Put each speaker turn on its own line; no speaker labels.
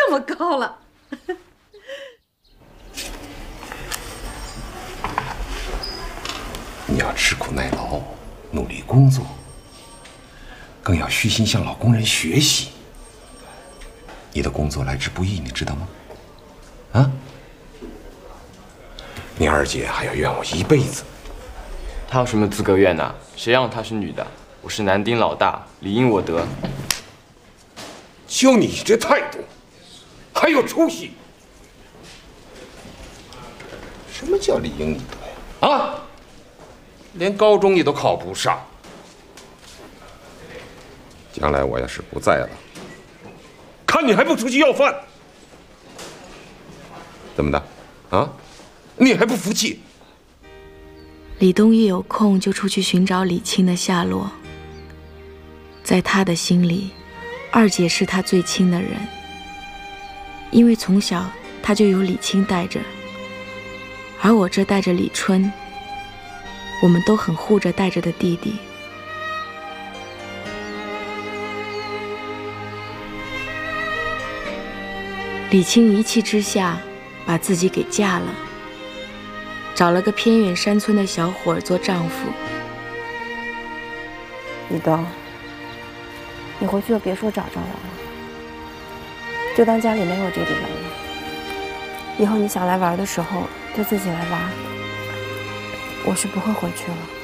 这么高了。
你要吃苦耐劳，努力工作，更要虚心向老工人学习。你的工作来之不易，你知道吗？啊？你二姐还要怨我一辈子。
她有什么资格怨呢？谁让她是女的？我是男丁老大，理应我得。
就你这态度，还有出息？什么叫理应你得呀？啊？连高中你都考不上，将来我要是不在了，看你还不出去要饭？怎么的？啊？你还不服气？
李东一有空就出去寻找李青的下落。在他的心里，二姐是他最亲的人，因为从小他就有李青带着，而我这带着李春，我们都很护着带着的弟弟。李青一气之下把自己给嫁了，找了个偏远山村的小伙儿做丈夫。
李东，你回去就别说找着我了，就当家里没有这个人了。以后你想来玩的时候就自己来玩，我是不会回去了。